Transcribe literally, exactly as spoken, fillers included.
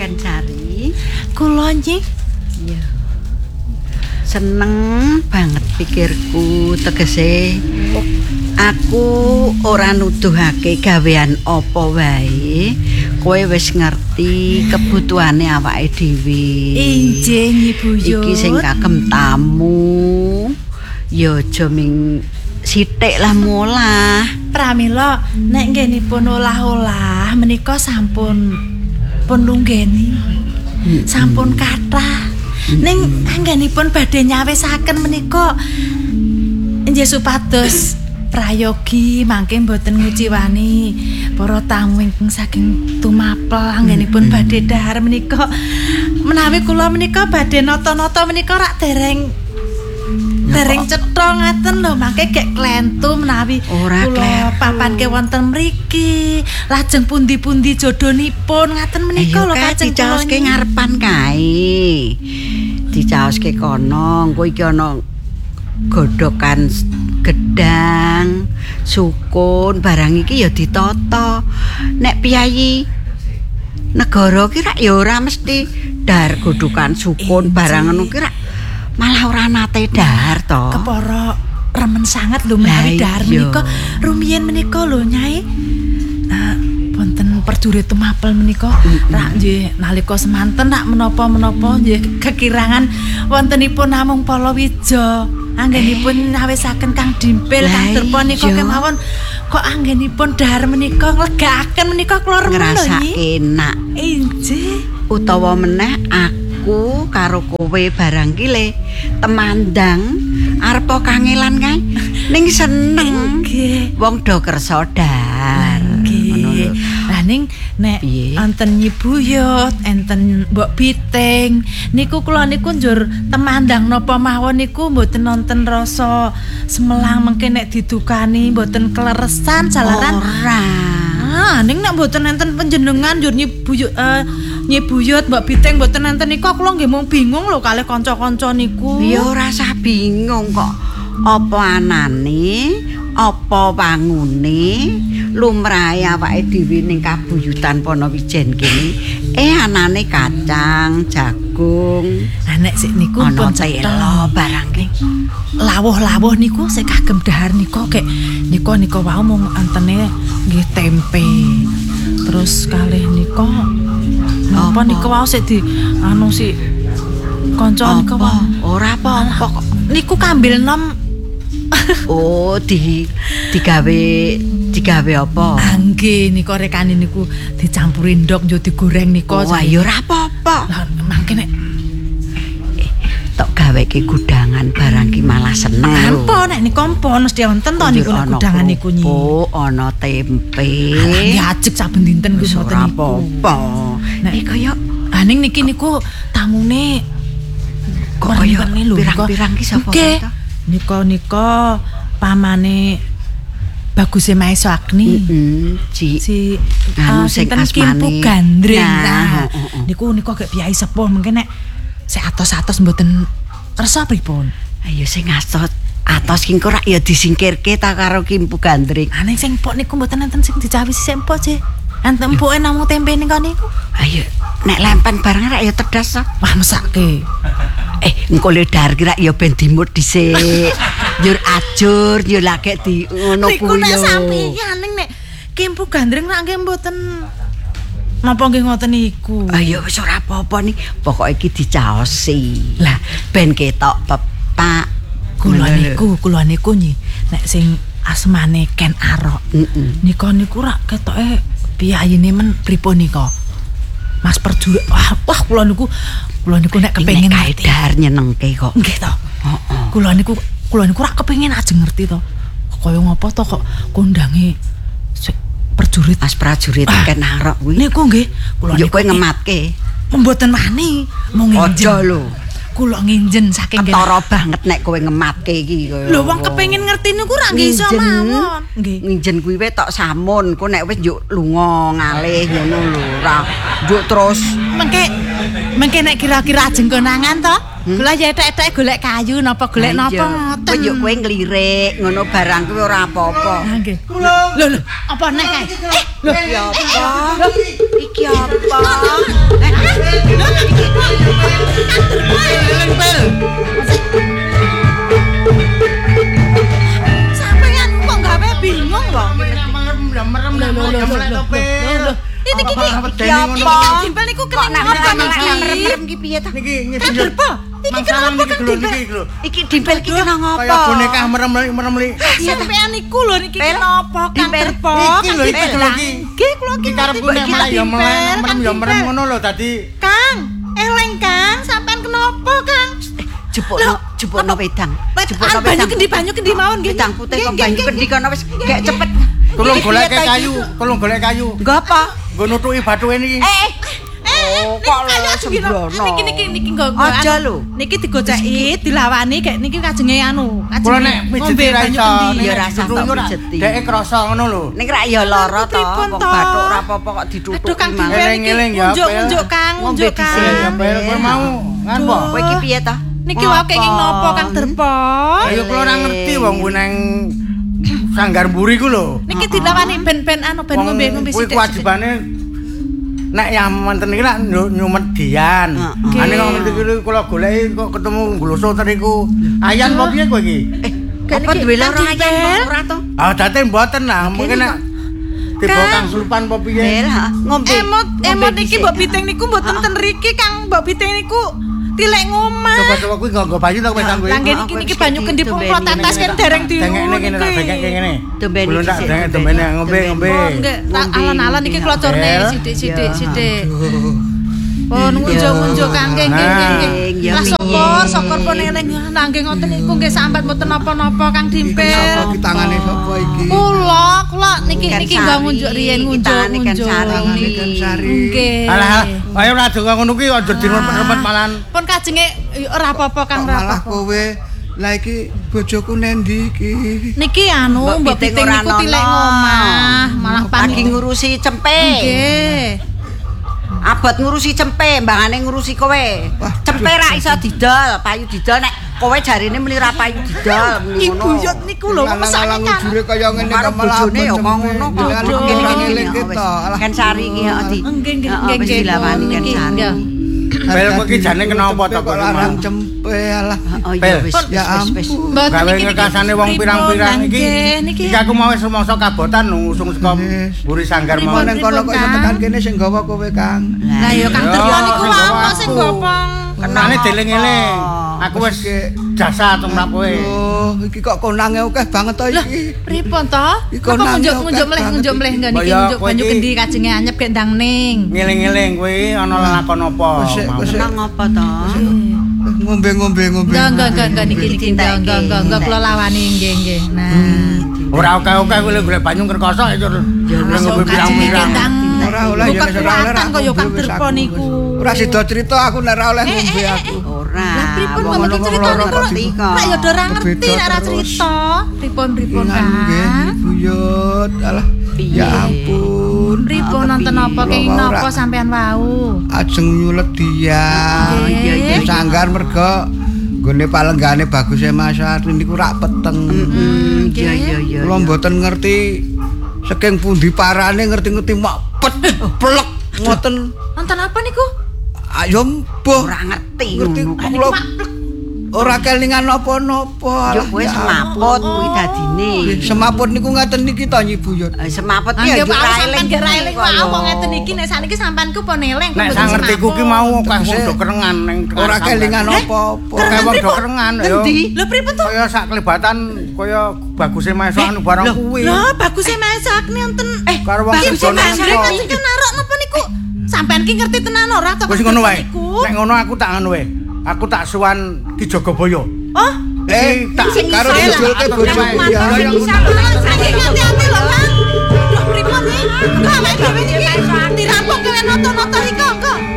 Kancari. Kula nggih. Iya. Seneng banget pikirku tegese aku ora nuduhake gawean apa wae. Kowe wis ngerti kebutuhane awake dhewe. Injih Nyi Buyut. Iki sing kagem tamu. Ya aja ming sithik lah mulah. Pramila nek nggenipun olah-olah menika sampun pun lunggeni. Hmm. Sampun kathah. Hmm. Ning anggenipun badhe nyawisaken menika nggih supados prayogi mangke mboten nguciwani para tamu ingkang saking tumapel anggenipun hmm. badhe dhahar menika. Menawi kula menika badhe nata-nata menika rak dereng dereng cetha ngaten lho, mangke gek klentu menawi kula papanke wonten mriki. Lajeng pundi-pundi jodhonipun ngaten menika lho kajeng dicaoske ngarepan kae. Dicaoske kono, engko iki ana godhokan gedang, sukun, barang iki ya ditata. Nek piyayi negara ki rak ya ora mesti dar godhokan sukun barang ngono ki rak malah ora nate dahar to. Kepara remen sangat lho menawi dahar menika rumiyin menika lho Nyai. Uh, wonten perjurit tumapel menika rak nggih nalika semanten rak menapa-menapa nggih kekirangan wontenipun namung palawija. Anggenipun nawisaken Kang Dimpil Kang Derpa nika kemawon kok anggenipun dahar menika nglegakaken menika kula remen lho ngrasake enak. Injih. Utawa meneh aku karo kowe barang ki le temandang arep kangelan kae ning seneng nggih wong do kersa dahar nggih. Lah ning nek enten Nyi Buyut enten Mbok Biting niku kula niku njur temandang napa mawon niku mboten nonton rasa semelang mengke nek didukani mboten kleresan jalaran ora. Ah ning nek mboten enten panjenengan njur Nyi Buyut uh, Nyi Buyut Mbak Biting mboten enten niku kula nggih mung bingung lho kalih kanca-kanca niku. Ya ora usah bingung kok. Apa anane, apa wangune lumrahe awake dhewe ning kabuyutan Panawijen kene. Eh anane kacang, jagung. Lah nek sik niku pun telo barang ki. Lawuh-lawuh niku sik kagem dahar nika kek nika nika wau mung antene nggih tempe. Terus kalih nika apa nika wau sik di anu si kanca nika wau ora apa-apa kok niku kambil nom. Oh di digawe digawe apa? Nggih nika rekane niku dicampuri ndok yo digoreng nika. Wah ya ora apa-apa. Lah mangke nek eh, tok gaweke gudangan barang ki malah seneng lho. Apa nek nika mpon mesti wonten to niku gudangan niku Nyi. Oh ana tempe. Diajek saben dinten kuwi mboten apa-apa. Nek kaya aning niki niku tamune kok kaya pirang-pirang ki sapa to? Nika nika pamane Baguse Maeso Agni. Heeh, Ci. Si anu sing asmane Kimpu Gandring. Nah, niku niku gek piyai sepuh mungkin nek sik atos-atos mboten kersa pripun. Ayo sing atos atos ki ora ya disingkirke ta karo Kimpu Gandring. Ah ning sing empuk niku mboten enten sing dicawisi sing empuk, Ci. Enten empuke namung tempe niku niku. Ayo nek lempen barang rak ya tedas to. Wah mesake. Eh engko le dar ki rak ya ben dimut dhisik. Njur ajur yo lagi di ngono kuwi yo. Niku nek sampeyan ning nek Kimpu Gandring rak nggih mboten napa nggih ngoten niku. Ayo wis ora apa-apa nih, pokoke iki dicaosi. Lah ben ketok pepak. Kula niku, kula niku Nyi. Nek sing asmane Ken Arok. Heeh. Nika niku rak ketoke piyayine men pripun nika. Mas Perju wah, wah kula niku kula niku nek kepengin kaedar nyenengke kok. Nggih to. Heeh. Kula niku kula niku rak kepengin ajeng ngerti to. Kaya ngopo to kok kondange prajurit as prajurit Ken Arok kuwi. Niku nggih kula niku kowe ngematke. Mboten wani, mung nginjen. Aja lho. Kula nginjen saking ketara banget nek kowe ngematke iki kaya. Lho wong kepengin ngerti niku ra nggih iso mawon. Nggih. Nginjen kuwi wae tok samun, ku nek wis njuk lunga ngalih ngono lho, ora njuk terus mengke mengke nek kira-kira ajeng konangan to. Kula ya etek-etek golek kayu napa golek napa ngoten. Kowe yo kowe nglirik ngono barang kuwi ora apa-apa. Ha nggih. Lho lho, apa nek kae? Eh, lho iki apa? Iki apa? Eh wedeni ngono. Dimpel niku Kok kening nak apa niki? merem iki piye ta? Niki Kan derpo. Iki kenapa Kang lho Dimpel? niki lho. Iki dimpel iki kena ngopo? Kaya boneka merem-merem. Sampean niku lho niki kenapa Kang Dimpel. derpo? Iki lho iki lho iki. Nggih kula Iki ki karepku nek malah ya melek, merem ya merem ngono lho dadi. Kang, eleng Kang, sampean kenapa Kang? Jebukno jebukno wedang. Jebukno banyu kendi banyu kendi mawon nggih. Wedang putih kok banyu kendi kono wis gek cepet. Tolong golek kayu, tolong golek kayu. Nggo apa? Nggo nutuki bathuke niki. Eh, Oh, kok lho sembrono. Niki niki niki nggo. Aja lho. Niki digoceki, dilawani kayak niki kajenge anu. Kula nek mijeti ra iso, Ya rasa tak mijeti. Deke krasa ngono lho. Ning rak ya lara to, Pripun wong to? bathuk ora apa-apa kok ditutuki. Aduh Kang mang. Dimpel niki Eling-eling ya, unjuk-unjuk Pel. Kang, Ngombe unjuk dhisik. Ya Kang. bayar kowe mau ngan po. Kowe iki piye to? Niki wae kenging nopo Kang Derpo? Ayo kula ora ngerti wong kuwi nang Sanggar Mburi ku lho. Niki dilawani ben-ben anu ben Wong ngombe-ngombe kuwi sithik. kewajibane nek yang manten iki lak nyumet dian. Heeh. Ane kok ngerti iki kula goleki kok ketemu ngloso teriku. Ayan apa piye kowe iki? Eh, apa duwe lara ayan ora to? Ah date mboten lah, mungkin nek tiba Kang. Kang Sulpan apa piye? Bel, ha, ngombe. Emot emot Ngombe iki dhisik. mbok biteng niku mboten ten riki Kang, mbok biteng niku tilek ngomah. Coba-coba kuwi nggo banyu ta kowe kanggo Lah nggih Aku niki niki wis banyu iki kendi pun kula tumbeni. tetes kan dereng di. Dengekne kene tak dengeke kene. Tumbeni Belum tak dhisik, dengek tumbeni. tumbeni ngombe ngombe. Oh, nggih, tak Ngombe, alon-alon niki ngombe. kula corne Bel. sithik-sithik Ya. sithik. Pun ngunjuk-ngunjuk Kang nggih nggih nggih, nggih. Ya, Lah miye. syukur syukur pun eling nangge ngoten niku nggih sambat mboten napa-napa Kang Dimpel. Sapa ki tangane sapa iki? Kula kula niki Ikan niki sari, nggak ngunjuk riyen ngunjuk ikan ngunjuk. sari. Ikan sari. Nggih. Alah, ayo ora donga ngono kuwi aja dirempet-rempet malahan. Pun kajenge eh, ora apa-apa Kang Kok ora malah apa-apa. kowe lah iki bojoku nendi iki? Niki anu Mbok mbok Piting piting ora niku nono. tilek ngomah, malah Lagi pagi ngurusi cempe. nggih. Abot ngurusi cempe, mbangane ngurusi kowe. Cempe ra iso didol, payu didol nek kowe jarine muni ra payu didol muni Ibu ngono. yot niku lho mesake Lalang kan. ujure kaya ngene Karo kok malah bojone ya kok ngono kok. Jangan Gini, ora gini, ngeling gini, kita. wis. Alah. Kan sari iki heeh di. Nggih nggih Heeh, nggih wis nggih. dilawani kan Nggih, sari. nggih. Bel kok iki jane kena apa to Kok kok larang cempe alah. Oh Bel. iya wis Ya wis wis. ampun. Mboten Gawe niki ngekasane wong pirang-pirang iki. Niki Iki aku mau wis rumangsa kabotan ngusung saka Yes. Buri Sanggar Pripun, mau. Mau nang kono kok iso Kang? tekan kene sing gawa kowe Kang. Lah ya Kang Ya, Derpo niku sing wae gawa sing aku. gopong. Kenane deling-eling. Aku wis jasa tumrap kowe. Oh, iki kok konange akeh banget to Lah, iki. pripun to? Iki Kok konange ngunjuk-ngunjuk akeh mleh banget ngunjuk iki. mleh nggih niki Kaya ngunjuk kowe banyu iki- kendi kajenge anyep gek ndang ning. Ngeling-eling kuwi ana lelakon apa? Wis, mau. wis. Seneng apa to? Ngombe-ngombe ngombe. Enggak enggak enggak enggak niki niki enggak enggak enggak enggak kula lawani nggih nggih. Nah. Ora oke-oke kuwi golek banyu kerkoso itu. Ya ngombe pirang-pirang. Ora oleh ya wis ora oleh. Kekuatan kaya Kang Derpo niku. Ora sida cerita aku nek ora oleh ngombe aku. Ora. Lah pripun wong kok mboten ngono cerita ora niku? ngerti kok. Rak ya ora ngerti Beda nek ora terus. cerita. Pripun-pripun Nggih, Kang? buyut. Alah. Ya ampun. Pripun nonton apa kenging Ora. napa sampean wau? Ajeng nyulet dia. Oh, iya, iya, iya. Sanggar mergo nggone palenggane baguse Mas Ari niku rak peteng. Hmm, iya iya iya. Kula mboten ngerti saking pundi parane ngerti-ngerti mak pet plek ngoten. Nonton apa niku? Ayo mbuh. Ora ngerti Ngerti ngono kok. kula ora kelingan napa-napa. Yo kowe semaput kuwi dadine. Semaput niku ngaten niki to Nyi Buyut. Eh, semaput Ah, ya nggih yo Pak ra sampean eling. nggih ra eling wae omong ngeten iki nek saniki sampeanku pon eling. Nek sak ngerti ku ki mau akeh wong do kerengan ning Ora kelingan apa-apa. Akeh wong do kerengan ya. Lho pripun to? Kaya sak kelebatan kaya baguse Maesa anu barang kuwi. Lah baguse masak nonton eh Karo wong baguse sedono masak niku. kan sing narok napa niku? Sampean ki ngerti tenan ora to? Wis ngono wae. Niku? Nek ngono aku tak anu wae. Aku tak suwan Ki Jogobaya. Oh, Eh, tak karo Sing dijulke iso, bojoku Mas. ya. sing bisa saking hati-hati lho, Kang. Duh pripun iki? Kok awake dhewe iki dirampok kowe noto-noto iki kok.